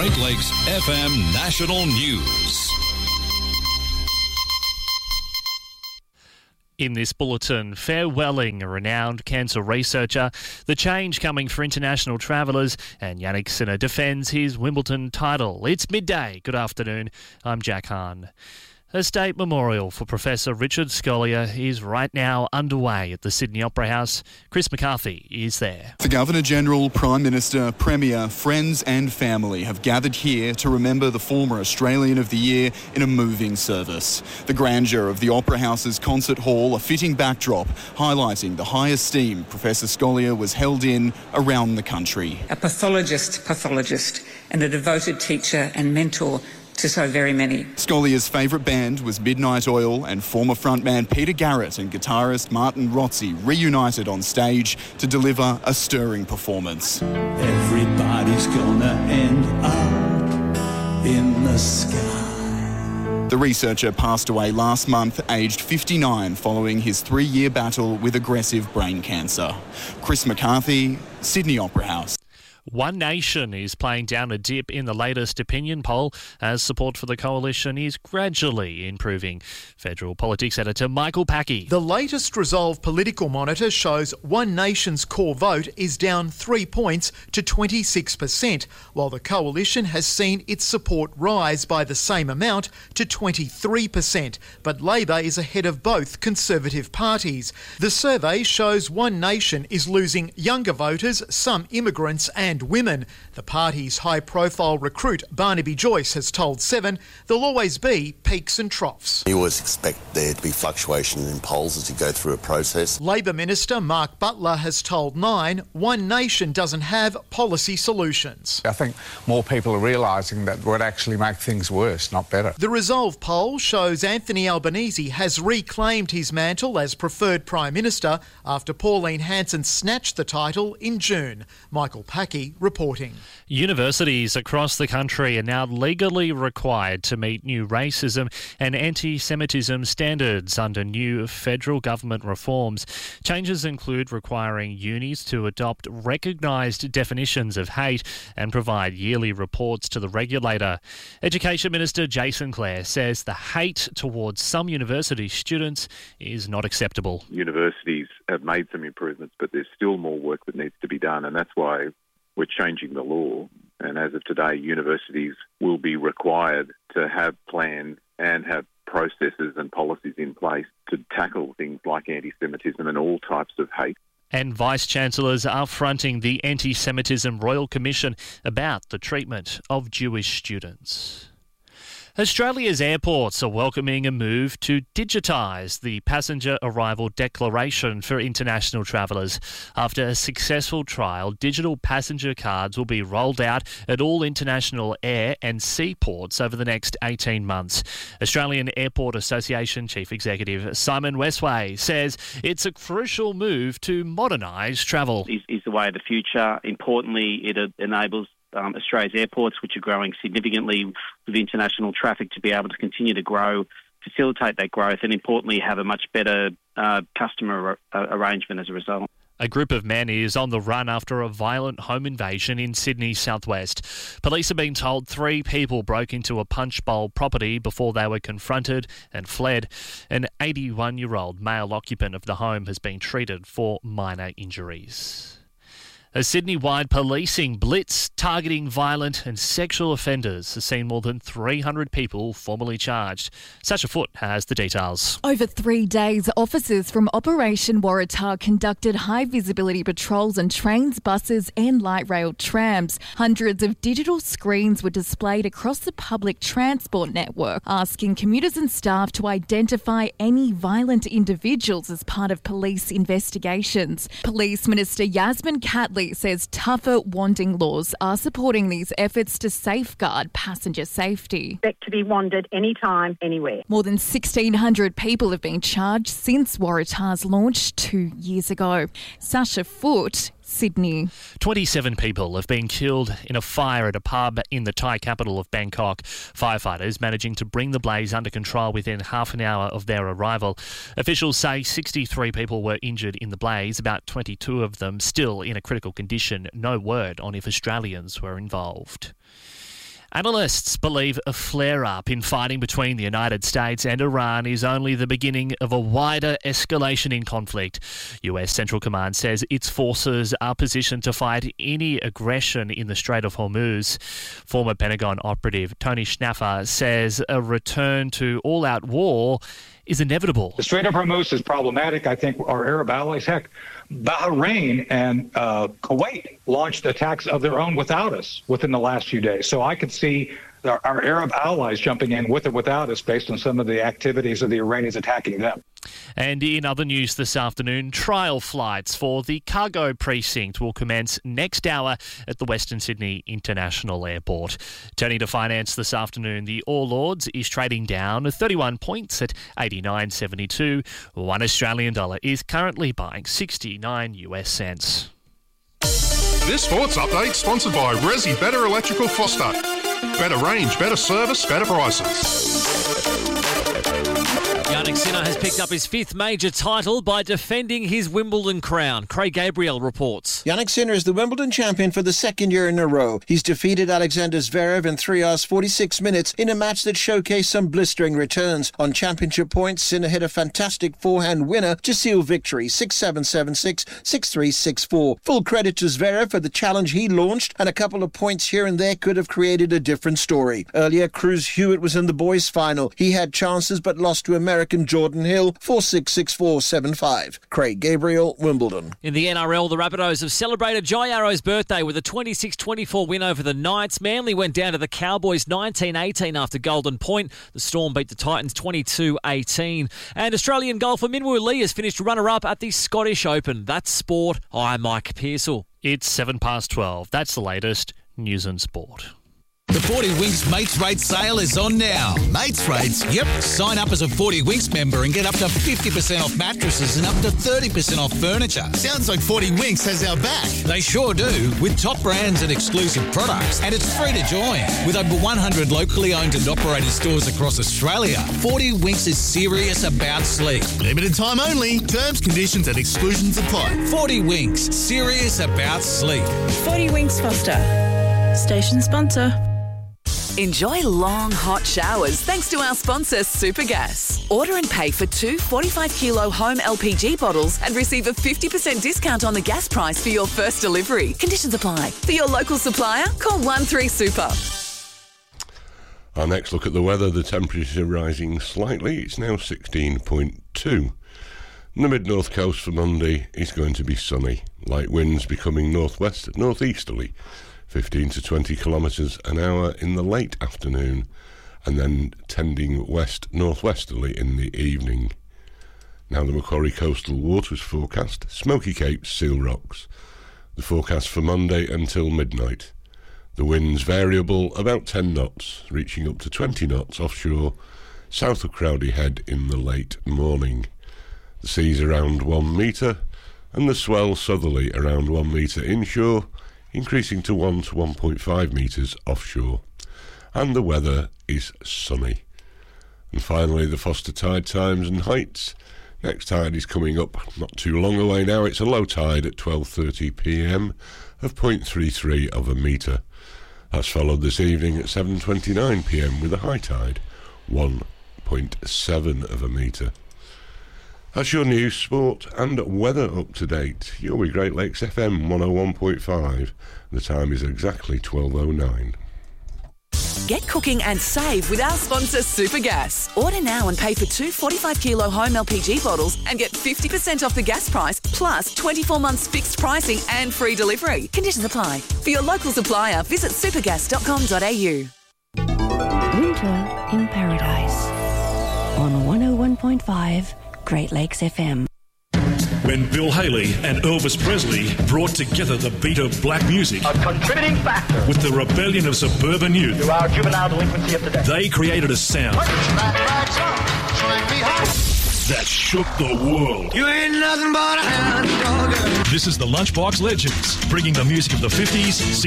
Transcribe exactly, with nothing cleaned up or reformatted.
Great Lakes F M National News. In this bulletin, farewelling a renowned cancer researcher, the change coming for international travellers, and Yannick Sinner defends his Wimbledon title. It's midday. Good afternoon. I'm Jack Hahn. A state memorial for Professor Richard Scolyer is right now underway at the Sydney Opera House. Chris McCarthy is there. The Governor-General, Prime Minister, Premier, friends and family have gathered here to remember the former Australian of the Year in a moving service. The grandeur of the Opera House's concert hall, a fitting backdrop highlighting the high esteem Professor Scolyer was held in around the country. A pathologist, pathologist and a devoted teacher and mentor to so very many. Scolyer's favourite band was Midnight Oil, and former frontman Peter Garrett and guitarist Martin Rotzi reunited on stage to deliver a stirring performance. Everybody's gonna end up in the sky. The researcher passed away last month, aged fifty-nine, following his three-year battle with aggressive brain cancer. Chris McCarthy, Sydney Opera House. One Nation is playing down a dip in the latest opinion poll as support for the coalition is gradually improving. Federal politics editor Michael Packey. The latest Resolve Political Monitor shows One Nation's core vote is down three points to twenty-six percent, while the coalition has seen its support rise by the same amount to twenty-three percent. But Labor is ahead of both Conservative parties. The survey shows One Nation is losing younger voters, some immigrants and And women. The party's high-profile recruit Barnaby Joyce has told Seven there'll always be peaks and troughs. You always expect there to be fluctuation in polls as you go through a process. Labor Minister Mark Butler has told Nine One Nation doesn't have policy solutions. I think more people are realising that would actually make things worse, not better. The Resolve poll shows Anthony Albanese has reclaimed his mantle as preferred Prime Minister after Pauline Hanson snatched the title in June. Michael Packey reporting. Universities across the country are now legally required to meet new racism and anti-Semitism standards under new federal government reforms. Changes include requiring unis to adopt recognised definitions of hate and provide yearly reports to the regulator. Education Minister Jason Clare says the hate towards some university students is not acceptable. Universities have made some improvements, but there's still more work that needs to be done, and that's why we're changing the law, and as of today, universities will be required to have plans and have processes and policies in place to tackle things like anti-Semitism and all types of hate. And Vice-Chancellors are fronting the Anti-Semitism Royal Commission about the treatment of Jewish students. Australia's airports are welcoming a move to digitise the passenger arrival declaration for international travellers. After a successful trial, digital passenger cards will be rolled out at all international air and seaports over the next eighteen months. Australian Airport Association Chief Executive Simon Westway says it's a crucial move to modernise travel. Is, is the way of the future. Importantly, it enables Um, Australia's airports, which are growing significantly with international traffic, to be able to continue to grow, facilitate that growth, and importantly have a much better uh, customer ar- arrangement as a result. A group of men is on the run after a violent home invasion in Sydney's southwest. Police have been told three people broke into a Punch Bowl property before they were confronted and fled. An eighty-one-year-old male occupant of the home has been treated for minor injuries. A Sydney-wide policing blitz targeting violent and sexual offenders has seen more than three hundred people formally charged. Sasha Foote has the details. Over three days, officers from Operation Waratah conducted high-visibility patrols on trains, buses and light rail trams. Hundreds of digital screens were displayed across the public transport network, asking commuters and staff to identify any violent individuals as part of police investigations. Police Minister Yasmin Catley says tougher wanding laws are supporting these efforts to safeguard passenger safety. Expect to be wandered anytime, anywhere. More than sixteen hundred people have been charged since Waratah's launch two years ago. Sasha Foote, Sydney. twenty-seven people have been killed in a fire at a pub in the Thai capital of Bangkok. Firefighters managing to bring the blaze under control within half an hour of their arrival. Officials say sixty-three people were injured in the blaze, about twenty-two of them still in a critical condition. No word on if Australians were involved. Analysts believe a flare-up in fighting between the United States and Iran is only the beginning of a wider escalation in conflict. U S Central Command says its forces are positioned to fight any aggression in the Strait of Hormuz. Former Pentagon operative Tony Schnaffer says a return to all-out war is inevitable. The Strait of Hormuz is problematic. I think our Arab allies, heck, Bahrain and uh, Kuwait launched attacks of their own without us within the last few days. So I could see our, our Arab allies jumping in with or without us based on some of the activities of the Iranians attacking them. And in other news this afternoon, trial flights for the cargo precinct will commence next hour at the Western Sydney International Airport. Turning to finance this afternoon, the All Ords is trading down thirty-one points at eighty-nine seventy-two. One Australian dollar is currently buying sixty-nine US cents. This sports update sponsored by Resi Better Electrical Foster. Better range, better service, better prices. Yannick Sinner has picked up his fifth major title by defending his Wimbledon crown. Craig Gabriel reports. Yannick Sinner is the Wimbledon champion for the second year in a row. He's defeated Alexander Zverev in three hours forty-six minutes in a match that showcased some blistering returns. On championship points, Sinner hit a fantastic forehand winner to seal victory, six seven, seven six, six three, six four. Full credit to Zverev for the challenge he launched, and a couple of points here and there could have created a different story. Earlier, Cruz Hewitt was in the boys' final. He had chances but lost to American Jordan Hill, four six, six four, seven five. Craig Gabriel, Wimbledon. In the N R L, the Rabbitohs have celebrated Jai Arrow's birthday with a twenty-six twenty-four win over the Knights. Manly went down to the Cowboys nineteen eighteen after Golden Point. The Storm beat the Titans twenty-two eighteen. And Australian golfer Minwoo Lee has finished runner-up at the Scottish Open. That's sport. I'm Mike Pearsall. It's seven past twelve. That's the latest news and sport. The forty Winks Mates Rates sale is on now. Mates Rates? Yep. Sign up as a forty Winks member and get up to fifty percent off mattresses and up to thirty percent off furniture. Sounds like forty Winks has our back. They sure do, with top brands and exclusive products. And it's free to join. With over one hundred locally owned and operated stores across Australia, forty Winks is serious about sleep. Limited time only. Terms, conditions and exclusions apply. forty Winks. Serious about sleep. forty Winks Foster. Station sponsor. Enjoy long, hot showers thanks to our sponsor, Supergas. Order and pay for two forty-five kilo home L P G bottles and receive a fifty percent discount on the gas price for your first delivery. Conditions apply. For your local supplier, call one three super. Our next look at the weather. The temperature rising slightly. It's now sixteen point two. The mid-north coast for Monday is going to be sunny. Light winds becoming northwest, northeasterly. fifteen to twenty kilometres an hour in the late afternoon, and then tending west-northwesterly in the evening. Now the Macquarie Coastal Waters forecast, Smoky Cape, Seal Rocks. The forecast for Monday until midnight. The winds variable, about ten knots, reaching up to twenty knots offshore, south of Crowdy Head in the late morning. The sea's around one metre, and the swell southerly around one metre inshore, increasing to one to one point five metres offshore. And the weather is sunny. And finally, the Foster tide times and heights. Next tide is coming up not too long away now. It's a low tide at twelve thirty p m of zero point three three of a metre. That's followed this evening at seven twenty-nine p m with a high tide, one point seven of a metre. That's your news, sport and weather up to date. You're with Great Lakes F M one oh one point five. The time is exactly twelve oh nine. Get cooking and save with our sponsor, Supergas. Order now and pay for two forty-five kilo home L P G bottles and get fifty percent off the gas price, plus twenty-four months fixed pricing and free delivery. Conditions apply. For your local supplier, visit supergas dot com dot a u. Winter in Paradise on one oh one point five Great Lakes F M. When Bill Haley and Elvis Presley brought together the beat of black music, a contributing factor, with the rebellion of suburban youth, to our juvenile delinquency of today, they created a sound that shook the world. You ain't nothing but a hound dog. This is the Lunchbox Legends, bringing the music of the fifties,